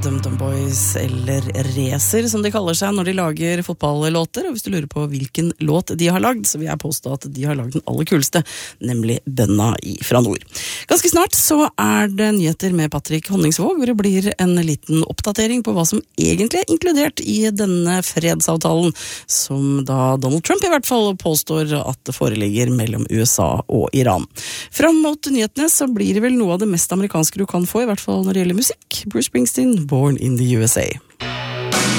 DumDum Boys, eller Racer som de kaller seg når de lager fotballåter, og hvis du lurer på hvilken låt de har lagd, så vil jeg påstå at de har lagd den aller kuleste, nemlig Bønna fra nord. Ganske snart så det nyheter med Patrick Honningsvåg, hvor det blir en liten oppdatering på hva som egentlig inkludert i denne fredsavtalen, som da Donald Trump i hvert fall påstår at det foreligger mellom USA og Iran. Fram mot nyhetene så blir det vel noe av det mest amerikanske du kan få, i hvert fall når det gjelder musikk. Bruce Springsteen, Born in the USA.